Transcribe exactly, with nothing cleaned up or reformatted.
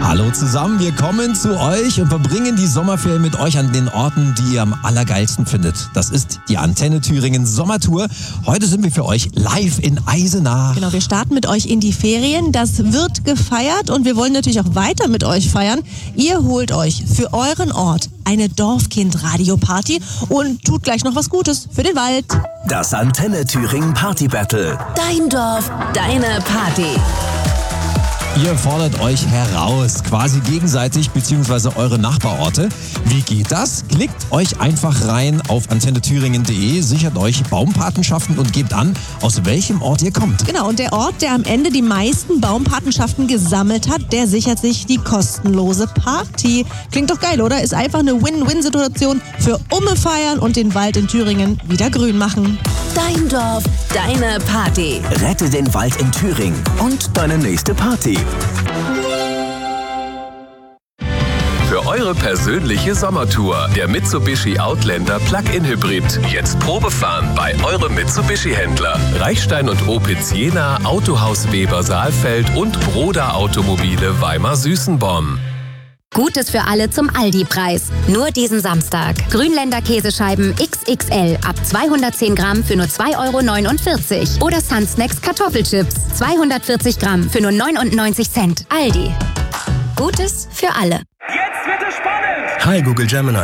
Hallo zusammen, wir kommen zu euch und verbringen die Sommerferien mit euch an den Orten, die ihr am allergeilsten findet. Das ist die Antenne Thüringen Sommertour. Heute sind wir für euch live in Eisenach. Genau, wir starten mit euch in die Ferien. Das wird gefeiert und wir wollen natürlich auch weiter mit euch feiern. Ihr holt euch für euren Ort eine Dorfkind-Radio-Party und tut gleich noch was Gutes für den Wald. Das Antenne Thüringen Party Battle. Dein Dorf, deine Party. Ihr fordert euch heraus, quasi gegenseitig bzw. eure Nachbarorte. Wie geht das? Klickt euch einfach rein auf antenne thüringen punkt de, sichert euch Baumpatenschaften und gebt an, aus welchem Ort ihr kommt. Genau, und der Ort, der am Ende die meisten Baumpatenschaften gesammelt hat, der sichert sich die kostenlose Party. Klingt doch geil, oder? Ist einfach eine Win-Win-Situation für Umme feiern und den Wald in Thüringen wieder grün machen. Dein Dorf, deine Party. Rette den Wald in Thüringen und deine nächste Party. Für eure persönliche Sommertour. Der Mitsubishi Outlander Plug-in Hybrid. Jetzt Probefahren bei eurem Mitsubishi-Händler. Reichstein und Opitz Jena, Autohaus Weber Saalfeld und Broda Automobile Weimar-Süßenborn. Gutes für alle zum Aldi-Preis. Nur diesen Samstag. Grünländer Käsescheiben X X L ab zweihundertzehn Gramm für nur zwei Euro neunundvierzig. Oder Sunsnacks Kartoffelchips zweihundertvierzig Gramm für nur neunundneunzig Cent. Aldi. Gutes für alle. Jetzt wird es spannend! Hi Google Gemini.